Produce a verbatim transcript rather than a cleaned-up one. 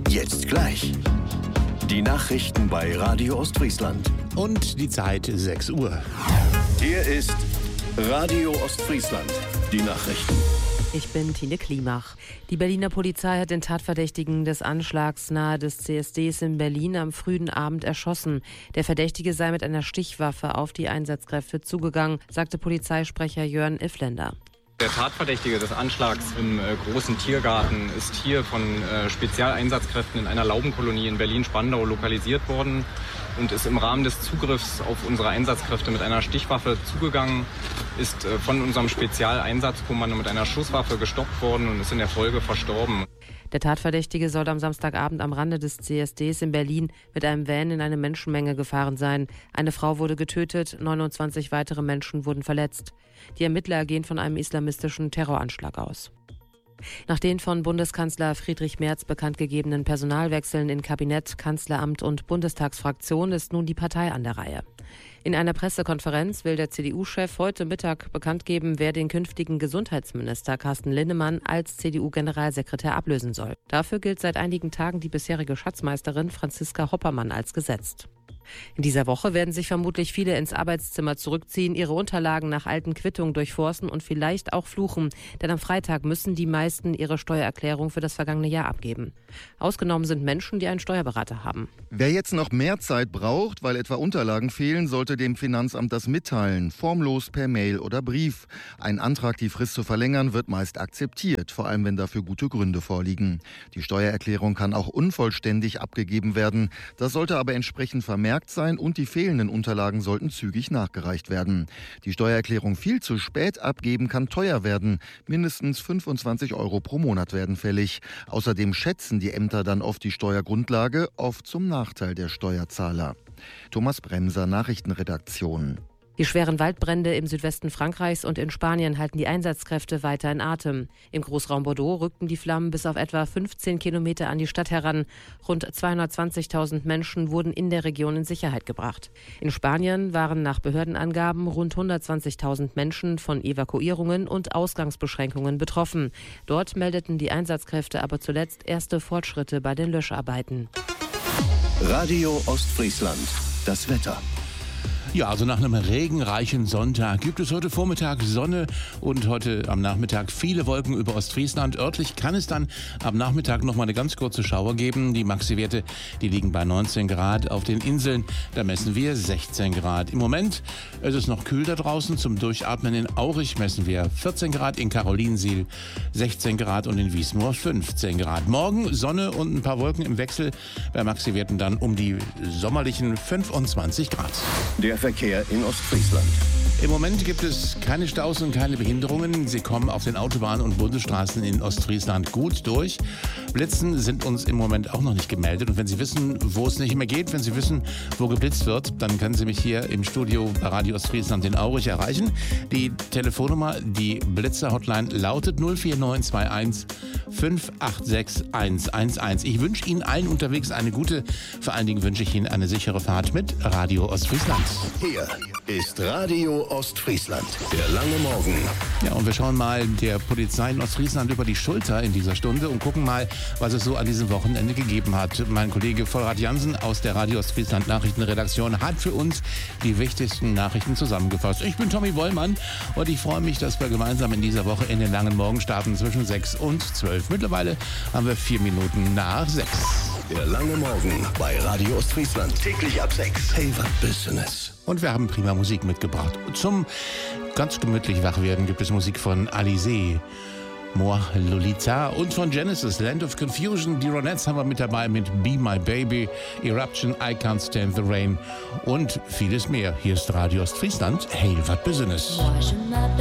Jetzt gleich. Die Nachrichten bei Radio Ostfriesland. Und die Zeit sechs Uhr. Hier ist Radio Ostfriesland. Die Nachrichten. Ich bin Tine Klimach. Die Berliner Polizei hat den Tatverdächtigen des Anschlags nahe des C S Ds in Berlin am frühen Abend erschossen. Der Verdächtige sei mit einer Stichwaffe auf die Einsatzkräfte zugegangen, sagte Polizeisprecher Jörn Iffländer. Der Tatverdächtige des Anschlags im äh, großen Tiergarten ist hier von äh, Spezialeinsatzkräften in einer Laubenkolonie in Berlin-Spandau lokalisiert worden und ist im Rahmen des Zugriffs auf unsere Einsatzkräfte mit einer Stichwaffe zugegangen, ist äh, von unserem Spezialeinsatzkommando mit einer Schusswaffe gestoppt worden und ist in der Folge verstorben. Der Tatverdächtige soll am Samstagabend am Rande des C S Ds in Berlin mit einem Van in eine Menschenmenge gefahren sein. Eine Frau wurde getötet, neunundzwanzig weitere Menschen wurden verletzt. Die Ermittler gehen von einem islamistischen Terroranschlag aus. Nach den von Bundeskanzler Friedrich Merz bekannt gegebenen Personalwechseln in Kabinett, Kanzleramt und Bundestagsfraktion ist nun die Partei an der Reihe. In einer Pressekonferenz will der C D U-Chef heute Mittag bekannt geben, wer den künftigen Gesundheitsminister Carsten Linnemann als C D U-Generalsekretär ablösen soll. Dafür gilt seit einigen Tagen die bisherige Schatzmeisterin Franziska Hoppermann als gesetzt. In dieser Woche werden sich vermutlich viele ins Arbeitszimmer zurückziehen, ihre Unterlagen nach alten Quittungen durchforsten und vielleicht auch fluchen. Denn am Freitag müssen die meisten ihre Steuererklärung für das vergangene Jahr abgeben. Ausgenommen sind Menschen, die einen Steuerberater haben. Wer jetzt noch mehr Zeit braucht, weil etwa Unterlagen fehlen, sollte dem Finanzamt das mitteilen. Formlos per Mail oder Brief. Ein Antrag, die Frist zu verlängern, wird meist akzeptiert, vor allem wenn dafür gute Gründe vorliegen. Die Steuererklärung kann auch unvollständig abgegeben werden. Das sollte aber entsprechend vermerkt sein und die fehlenden Unterlagen sollten zügig nachgereicht werden. Die Steuererklärung viel zu spät abgeben kann teuer werden. Mindestens fünfundzwanzig Euro pro Monat werden fällig. Außerdem schätzen die Ämter dann oft die Steuergrundlage, oft zum Nachteil der Steuerzahler. Thomas Bremser, Nachrichtenredaktion. Die schweren Waldbrände im Südwesten Frankreichs und in Spanien halten die Einsatzkräfte weiter in Atem. Im Großraum Bordeaux rückten die Flammen bis auf etwa fünfzehn Kilometer an die Stadt heran. Rund zweihundertzwanzigtausend Menschen wurden in der Region in Sicherheit gebracht. In Spanien waren nach Behördenangaben rund hundertzwanzigtausend Menschen von Evakuierungen und Ausgangsbeschränkungen betroffen. Dort meldeten die Einsatzkräfte aber zuletzt erste Fortschritte bei den Löscharbeiten. Radio Ostfriesland. Das Wetter. Ja, also nach einem regenreichen Sonntag gibt es heute Vormittag Sonne und heute am Nachmittag viele Wolken über Ostfriesland. Örtlich kann es dann am Nachmittag noch mal eine ganz kurze Schauer geben. Die Maxi-Werte, die liegen bei neunzehn Grad. Auf den Inseln, da messen wir sechzehn Grad. Im Moment ist es noch kühl da draußen. Zum Durchatmen in Aurich messen wir vierzehn Grad, in Karolinsiel sechzehn Grad und in Wiesmoor fünfzehn Grad. Morgen Sonne und ein paar Wolken im Wechsel. Bei Maxi-Werten dann um die sommerlichen fünfundzwanzig Grad. Der Verkehr in Ostfriesland. Im Moment gibt es keine Staus und keine Behinderungen. Sie kommen auf den Autobahnen und Bundesstraßen in Ostfriesland gut durch. Blitzen sind uns im Moment auch noch nicht gemeldet. Und wenn Sie wissen, wo es nicht mehr geht, wenn Sie wissen, wo geblitzt wird, dann können Sie mich hier im Studio bei Radio Ostfriesland in Aurich erreichen. Die Telefonnummer, die Blitzer-Hotline lautet null vier neun zwei eins fünf acht sechs eins eins eins. Ich wünsche Ihnen allen unterwegs eine gute, vor allen Dingen wünsche ich Ihnen eine sichere Fahrt mit Radio Ostfriesland. Hier ist Radio Ostfriesland. Der lange Morgen. Ja, und wir schauen mal der Polizei in Ostfriesland über die Schulter in dieser Stunde und gucken mal, was es so an diesem Wochenende gegeben hat. Mein Kollege Volrad Jansen aus der Radio Ostfriesland Nachrichtenredaktion hat für uns die wichtigsten Nachrichten zusammengefasst. Ich bin Tommy Wollmann und ich freue mich, dass wir gemeinsam in dieser Woche in den langen Morgen starten zwischen sechs und zwölf. Mittlerweile haben wir vier Minuten nach sechs. Der lange Morgen bei Radio Ostfriesland. Täglich ab sechs. Hey, was Business. Und wir haben prima Musik mitgebracht. Zum ganz gemütlich Wachwerden gibt es Musik von Alizé, Moi Lolita und von Genesis, Land of Confusion. Die Ronettes haben wir mit dabei mit Be My Baby, Eruption, I Can't Stand the Rain und vieles mehr. Hier ist Radio Ostfriesland. Hey, was Business.